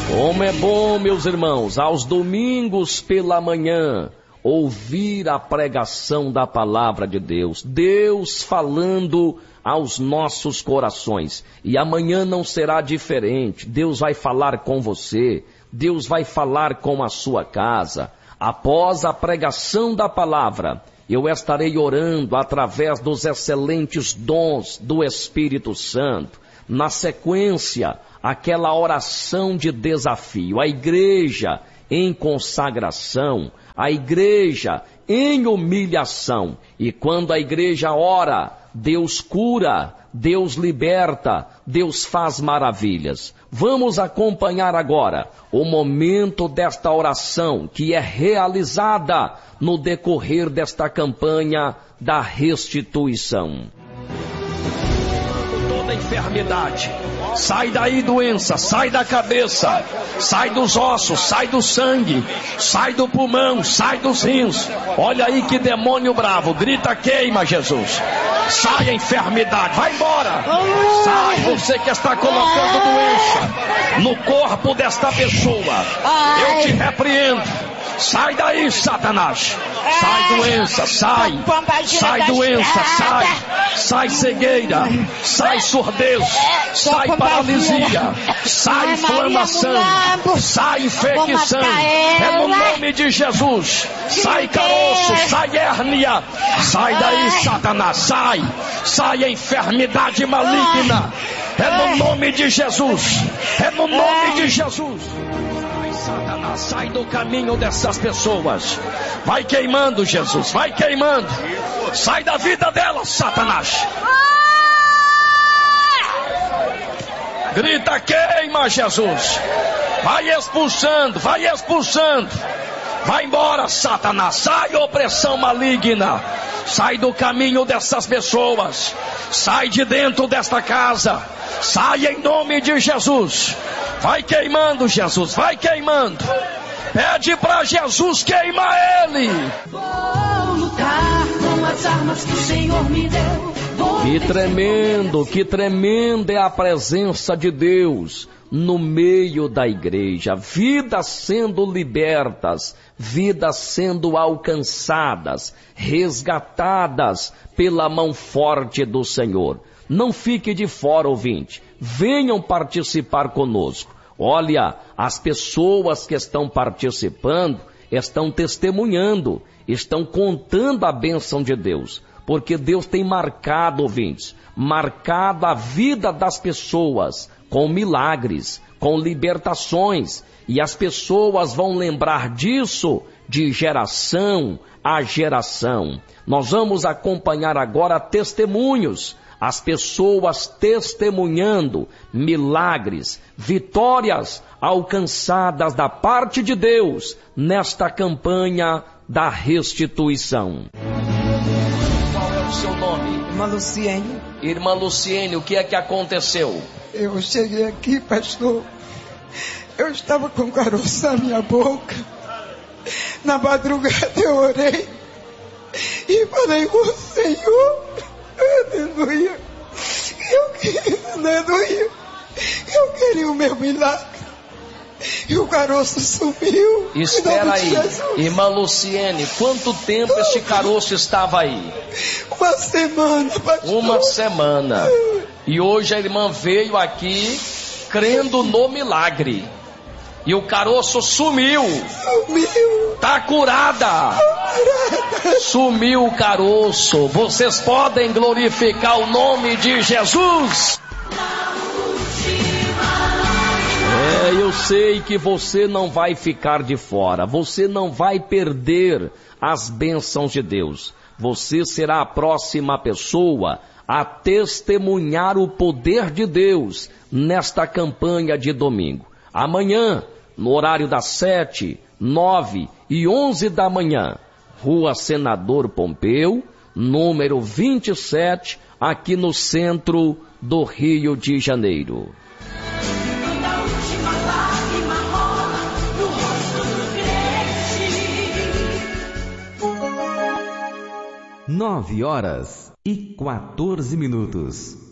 Como é bom, meus irmãos, aos domingos pela manhã, ouvir a pregação da palavra de Deus. Deus falando aos nossos corações. E amanhã não será diferente. Deus vai falar com você. Deus vai falar com a sua casa. Após a pregação da palavra, eu estarei orando através dos excelentes dons do Espírito Santo. Na sequência, aquela oração de desafio, a igreja em consagração, a igreja em humilhação. E quando a igreja ora, Deus cura, Deus liberta, Deus faz maravilhas. Vamos acompanhar agora o momento desta oração que é realizada no decorrer desta campanha da restituição. Toda enfermidade, sai daí doença, sai da cabeça, sai dos ossos, sai do sangue, sai do pulmão, sai dos rins. Olha aí que demônio bravo, grita queima Jesus. Sai a enfermidade, vai embora. Sai você que está colocando doença no corpo desta pessoa. Eu te repreendo. Sai daí, Satanás. Sai doença, sai. Sai doença, sai. Sai cegueira, sai surdez, sai paralisia, sai inflamação, sai infecção. É no nome de Jesus. Sai caroço, sai hérnia. Sai daí, Satanás, sai. Sai a enfermidade maligna. É no nome de Jesus. É no nome de Jesus. Satanás, sai do caminho dessas pessoas. Vai queimando, Jesus, vai queimando. Sai da vida delas, Satanás. Grita, queima, Jesus. Vai expulsando, vai expulsando. Vai embora, Satanás. Sai, opressão maligna. Sai do caminho dessas pessoas. Sai de dentro desta casa. Sai em nome de Jesus. Vai queimando, Jesus, vai queimando. Pede para Jesus queimar ele. Vou lutar com as armas que o Senhor me deu. Que tremenda é a presença de Deus no meio da igreja. Vidas sendo libertas, vidas sendo alcançadas, resgatadas pela mão forte do Senhor. Não fique de fora, ouvinte. Venham participar conosco. Olha, as pessoas que estão participando estão testemunhando, estão contando a bênção de Deus. Porque Deus tem marcado, ouvintes, marcado a vida das pessoas com milagres, com libertações. E as pessoas vão lembrar disso de geração a geração. Nós vamos acompanhar agora testemunhos. As pessoas testemunhando milagres, vitórias alcançadas da parte de Deus nesta campanha da restituição. Qual é o seu nome? Irmã Luciene. Irmã Luciene, o que é que aconteceu? Eu cheguei aqui, pastor. Eu estava com caroço na minha boca. Na madrugada eu orei e falei com o Senhor. Aleluia. Aleluia. Eu queria o meu milagre. E o caroço sumiu. Espera aí, irmã Luciene, quanto tempo este caroço estava aí? Uma semana, pastor. Uma semana. E hoje a irmã veio aqui crendo no milagre. E o caroço sumiu. Tá curada. Sumiu o caroço. Vocês podem glorificar o nome de Jesus? Eu sei que você não vai ficar de fora. Você não vai perder as bênçãos de Deus. Você será a próxima pessoa a testemunhar o poder de Deus nesta campanha de domingo. Amanhã, no horário das 7, 9 e 11 da manhã, Rua Senador Pompeu, número 27, aqui no centro do Rio de Janeiro. 9 horas e 14 minutos.